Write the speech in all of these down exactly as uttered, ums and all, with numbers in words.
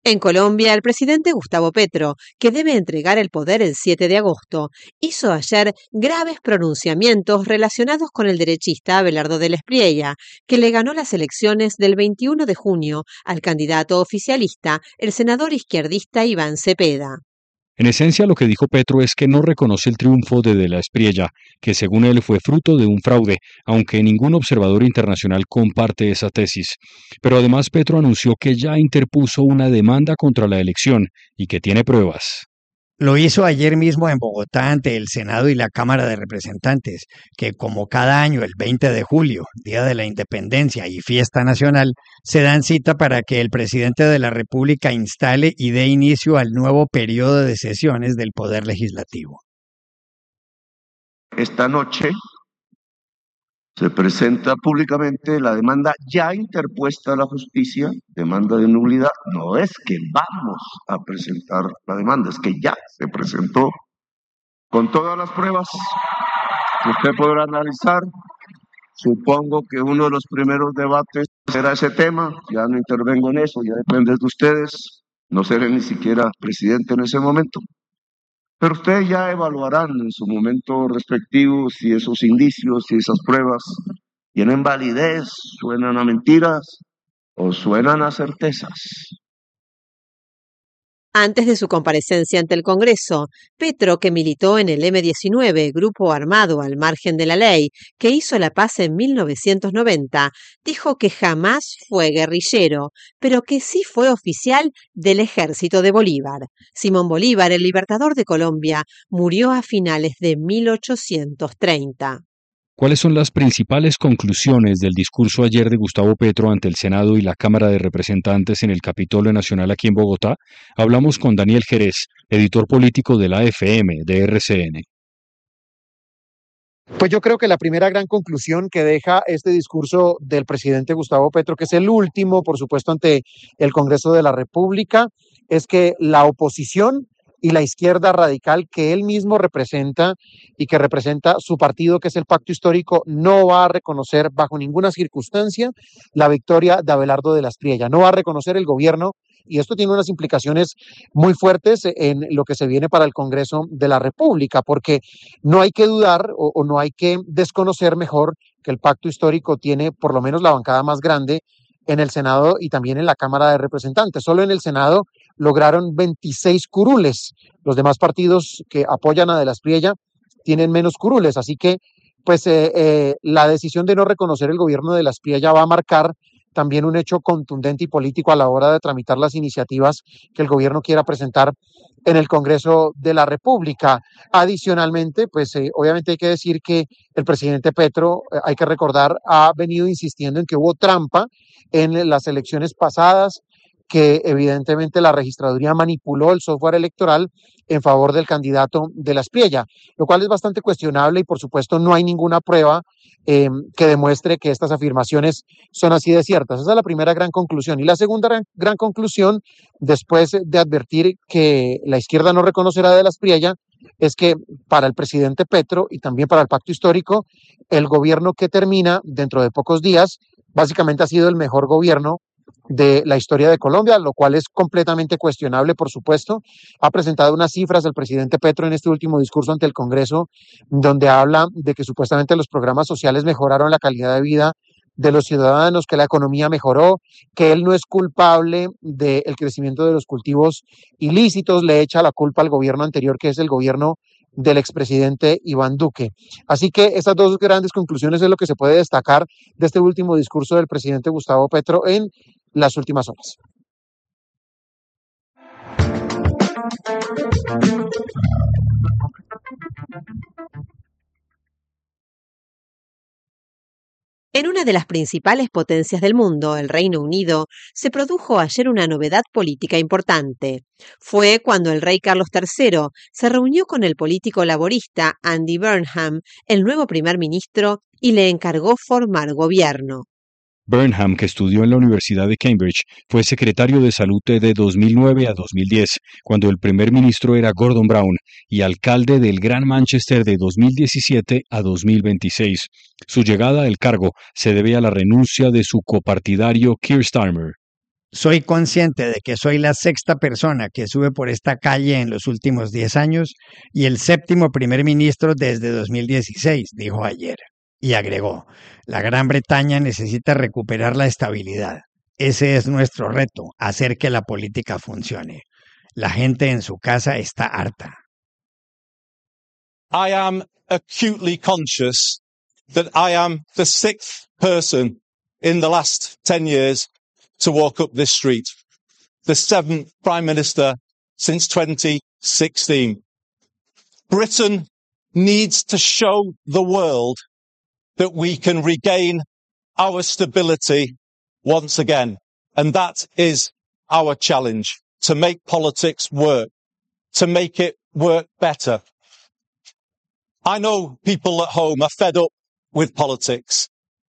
En Colombia, el presidente Gustavo Petro, que debe entregar el poder el siete de agosto, hizo ayer graves pronunciamientos relacionados con el derechista Abelardo del Espriella, que le ganó las elecciones del veintiuno de junio al candidato oficialista, el senador izquierdista Iván Cepeda. En esencia, lo que dijo Petro es que no reconoce el triunfo de De la Espriella, que según él fue fruto de un fraude, aunque ningún observador internacional comparte esa tesis. Pero además Petro anunció que ya interpuso una demanda contra la elección y que tiene pruebas. Lo hizo ayer mismo en Bogotá ante el Senado y la Cámara de Representantes, que como cada año el veinte de julio, Día de la Independencia y Fiesta Nacional, se dan cita para que el presidente de la República instale y dé inicio al nuevo periodo de sesiones del Poder Legislativo. Esta noche se presenta públicamente la demanda ya interpuesta a la justicia, demanda de nulidad. No es que vamos a presentar la demanda, es que ya se presentó con todas las pruebas que usted podrá analizar. Supongo que uno de los primeros debates será ese tema, ya no intervengo en eso, ya depende de ustedes, no seré ni siquiera presidente en ese momento. Pero ustedes ya evaluarán en su momento respectivo si esos indicios, si esas pruebas tienen validez, suenan a mentiras o suenan a certezas. Antes de su comparecencia ante el Congreso, Petro, que militó en el eme diecinueve, grupo armado al margen de la ley, que hizo la paz en mil novecientos noventa, dijo que jamás fue guerrillero, pero que sí fue oficial del ejército de Bolívar. Simón Bolívar, el libertador de Colombia, murió a finales de mil ochocientos treinta. ¿Cuáles son las principales conclusiones del discurso ayer de Gustavo Petro ante el Senado y la Cámara de Representantes en el Capitolio Nacional aquí en Bogotá? Hablamos con Daniel Jerez, editor político de la F M de R C N. Pues yo creo que la primera gran conclusión que deja este discurso del presidente Gustavo Petro, que es el último, por supuesto, ante el Congreso de la República, es que la oposición y la izquierda radical que él mismo representa y que representa su partido, que es el Pacto Histórico, no va a reconocer bajo ninguna circunstancia la victoria de Abelardo de la Espriella, no va a reconocer el gobierno, y esto tiene unas implicaciones muy fuertes en lo que se viene para el Congreso de la República, porque no hay que dudar o, o no hay que desconocer mejor que el Pacto Histórico tiene por lo menos la bancada más grande en el Senado y también en la Cámara de Representantes. Solo en el Senado lograron veintiséis curules. Los demás partidos que apoyan a De la Espriella tienen menos curules, así que pues eh, eh, la decisión de no reconocer el gobierno de De la Espriella va a marcar también un hecho contundente y político a la hora de tramitar las iniciativas que el gobierno quiera presentar en el Congreso de la República. Adicionalmente, pues eh, obviamente hay que decir que el presidente Petro, eh, hay que recordar, ha venido insistiendo en que hubo trampa en las elecciones pasadas, que evidentemente la registraduría manipuló el software electoral en favor del candidato De la Espriella, lo cual es bastante cuestionable y por supuesto no hay ninguna prueba eh, que demuestre que estas afirmaciones son así de ciertas. Esa es la primera gran conclusión. Y la segunda gran, gran conclusión, después de advertir que la izquierda no reconocerá a De la Espriella, es que para el presidente Petro y también para el Pacto Histórico, el gobierno que termina dentro de pocos días básicamente ha sido el mejor gobierno de la historia de Colombia, lo cual es completamente cuestionable, por supuesto. Ha presentado unas cifras el presidente Petro en este último discurso ante el Congreso, donde habla de que supuestamente los programas sociales mejoraron la calidad de vida de los ciudadanos, que la economía mejoró, que él no es culpable del crecimiento de los cultivos ilícitos, le echa la culpa al gobierno anterior, que es el gobierno del expresidente Iván Duque. Así que estas dos grandes conclusiones es lo que se puede destacar de este último discurso del presidente Gustavo Petro en las últimas horas. En una de las principales potencias del mundo, el Reino Unido, se produjo ayer una novedad política importante. Fue cuando el rey Carlos tercero se reunió con el político laborista Andy Burnham, el nuevo primer ministro, y le encargó formar gobierno. Burnham, que estudió en la Universidad de Cambridge, fue secretario de Salud de dos mil nueve a dos mil diez, cuando el primer ministro era Gordon Brown, y alcalde del Gran Manchester de dos mil diecisiete a dos mil veintiséis. Su llegada al cargo se debe a la renuncia de su copartidario Keir Starmer. Soy consciente de que soy la sexta persona que sube por esta calle en los últimos diez años y el séptimo primer ministro desde dos mil dieciséis, dijo ayer. Y agregó, la Gran Bretaña necesita recuperar la estabilidad. Ese es nuestro reto, hacer que la política funcione. La gente en su casa está harta. I am acutely conscious that I am the sixth person in the last ten years to walk up this street, the seventh Prime Minister since twenty sixteen. Britain needs to show the world that we can regain our stability once again. And that is our challenge, to make politics work, to make it work better. I know people at home are fed up with politics.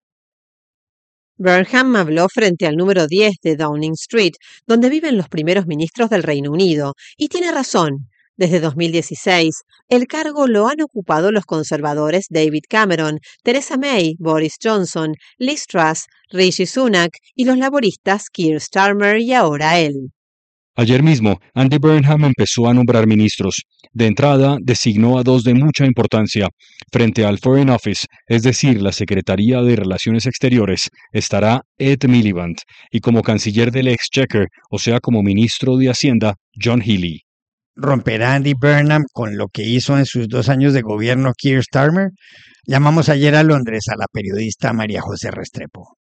Burnham habló frente al número diez de Downing Street, donde viven los primeros ministros del Reino Unido, y tiene razón. Desde dos mil dieciséis, el cargo lo han ocupado los conservadores David Cameron, Theresa May, Boris Johnson, Liz Truss, Rishi Sunak y los laboristas Keir Starmer y ahora él. Ayer mismo, Andy Burnham empezó a nombrar ministros. De entrada, designó a dos de mucha importancia. Frente al Foreign Office, es decir, la Secretaría de Relaciones Exteriores, estará Ed Miliband, y como canciller del Exchequer, o sea, como ministro de Hacienda, John Healey. ¿Romperá Andy Burnham con lo que hizo en sus dos años de gobierno Keir Starmer? Llamamos ayer a Londres a la periodista María José Restrepo.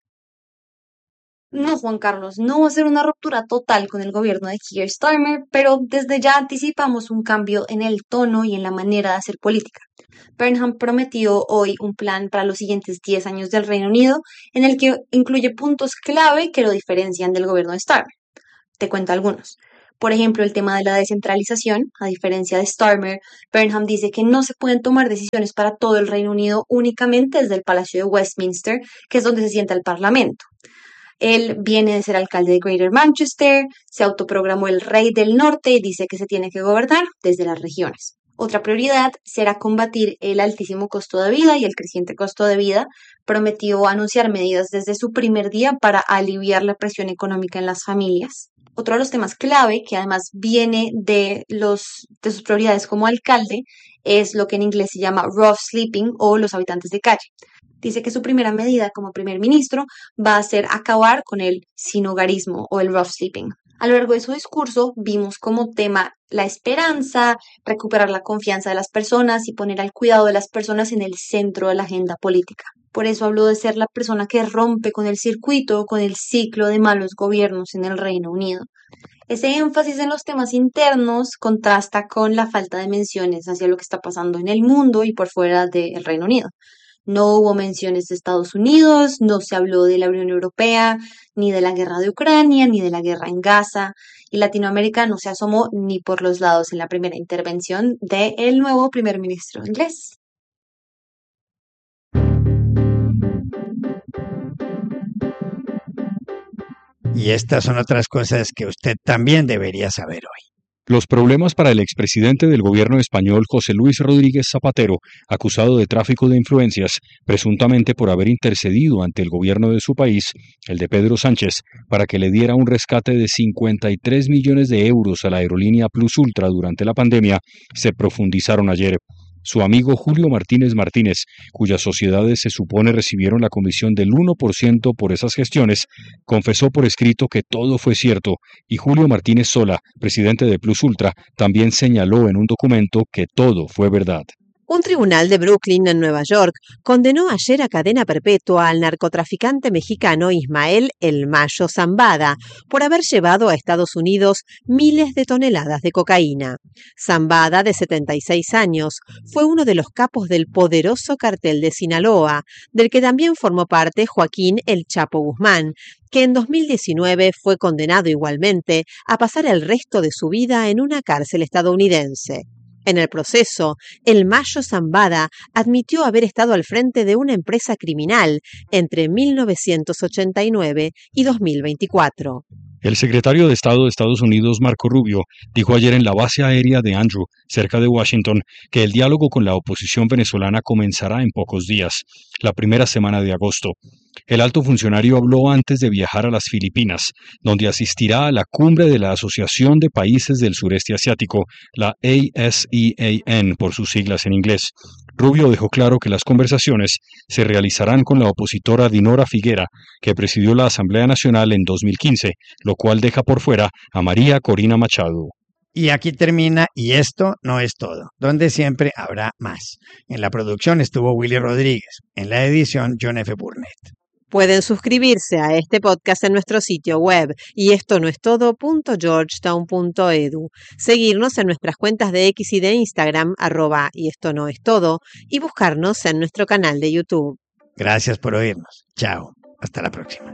No, Juan Carlos, no va a ser una ruptura total con el gobierno de Keir Starmer, pero desde ya anticipamos un cambio en el tono y en la manera de hacer política. Burnham prometió hoy un plan para los siguientes diez años del Reino Unido, en el que incluye puntos clave que lo diferencian del gobierno de Starmer. Te cuento algunos. Por ejemplo, el tema de la descentralización. A diferencia de Starmer, Burnham dice que no se pueden tomar decisiones para todo el Reino Unido únicamente desde el Palacio de Westminster, que es donde se sienta el Parlamento. Él viene de ser alcalde de Greater Manchester, se autoprogramó el rey del norte y dice que se tiene que gobernar desde las regiones. Otra prioridad será combatir el altísimo costo de vida y el creciente costo de vida. Prometió anunciar medidas desde su primer día para aliviar la presión económica en las familias. Otro de los temas clave, que además viene de, los, de sus prioridades como alcalde, es lo que en inglés se llama rough sleeping o los habitantes de calle. Dice que su primera medida como primer ministro va a ser acabar con el sinhogarismo o el rough sleeping. A lo largo de su discurso vimos como tema la esperanza, recuperar la confianza de las personas y poner al cuidado de las personas en el centro de la agenda política. Por eso habló de ser la persona que rompe con el circuito, con el ciclo de malos gobiernos en el Reino Unido. Ese énfasis en los temas internos contrasta con la falta de menciones hacia lo que está pasando en el mundo y por fuera del Reino Unido. No hubo menciones de Estados Unidos, no se habló de la Unión Europea, ni de la guerra de Ucrania, ni de la guerra en Gaza, y Latinoamérica no se asomó ni por los lados en la primera intervención del nuevo primer ministro inglés. Y estas son otras cosas que usted también debería saber hoy. Los problemas para el expresidente del gobierno español José Luis Rodríguez Zapatero, acusado de tráfico de influencias, presuntamente por haber intercedido ante el gobierno de su país, el de Pedro Sánchez, para que le diera un rescate de cincuenta y tres millones de euros a la aerolínea Plus Ultra durante la pandemia, se profundizaron ayer. Su amigo Julio Martínez Martínez, cuyas sociedades se supone recibieron la comisión del uno por ciento por esas gestiones, confesó por escrito que todo fue cierto, y Julio Martínez Sola, presidente de Plus Ultra, también señaló en un documento que todo fue verdad. Un tribunal de Brooklyn, en Nueva York, condenó ayer a cadena perpetua al narcotraficante mexicano Ismael El Mayo Zambada por haber llevado a Estados Unidos miles de toneladas de cocaína. Zambada, de setenta y seis años, fue uno de los capos del poderoso cartel de Sinaloa, del que también formó parte Joaquín El Chapo Guzmán, que en dos mil diecinueve fue condenado igualmente a pasar el resto de su vida en una cárcel estadounidense. En el proceso, El Mayo Zambada admitió haber estado al frente de una empresa criminal entre mil novecientos ochenta y nueve y dos mil veinticuatro. El secretario de Estado de Estados Unidos, Marco Rubio, dijo ayer en la base aérea de Andrew, cerca de Washington, que el diálogo con la oposición venezolana comenzará en pocos días, la primera semana de agosto. El alto funcionario habló antes de viajar a las Filipinas, donde asistirá a la cumbre de la Asociación de Países del Sureste Asiático, la ASEAN por sus siglas en inglés. Rubio dejó claro que las conversaciones se realizarán con la opositora Dinora Figuera, que presidió la Asamblea Nacional en dos mil quince, lo cual deja por fuera a María Corina Machado. Y aquí termina Y esto no es todo, donde siempre habrá más. En la producción estuvo Willy Rodríguez, en la edición John F. Burnett. Pueden suscribirse a este podcast en nuestro sitio web y esto no es todo punto georgetown punto edu, seguirnos en nuestras cuentas de X y de Instagram, arroba y esto no es todo, y buscarnos en nuestro canal de YouTube. Gracias por oírnos. Chao. Hasta la próxima.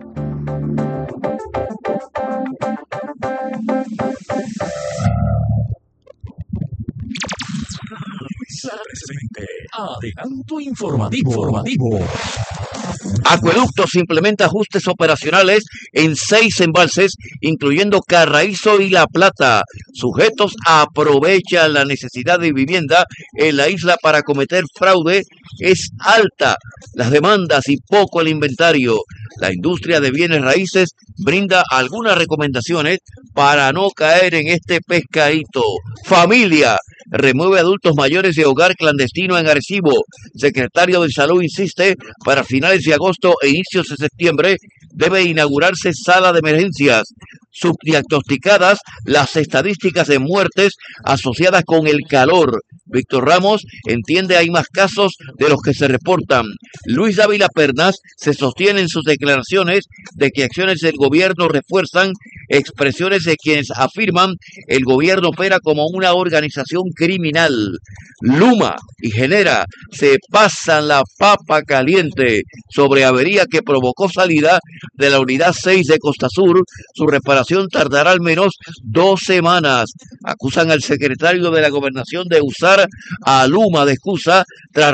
Adelanto informativo. informativo. Acueductos implementa ajustes operacionales en seis embalses, incluyendo Carraízo y La Plata. Sujetos aprovechan la necesidad de vivienda en la isla para cometer fraude. Es alta las demandas y poco el inventario. La industria de bienes raíces brinda algunas recomendaciones para no caer en este pescadito. Familia remueve adultos mayores de hogar clandestino en Arecibo. Secretario de Salud insiste, para finales de agosto e inicios de septiembre debe inaugurarse sala de emergencias. Subdiagnosticadas las estadísticas de muertes asociadas con el calor. Víctor Ramos entiende hay más casos de los que se reportan. Luis Dávila Pernas se sostiene en sus declaraciones de que acciones del gobierno refuerzan expresiones de quienes afirman el gobierno opera como una organización criminal. Luma y Genera se pasan la papa caliente sobre avería que provocó salida de la unidad seis de Costa Sur. Su reparación tardará al menos dos semanas. Acusan al secretario de la Gobernación de usar a Luma de excusa tras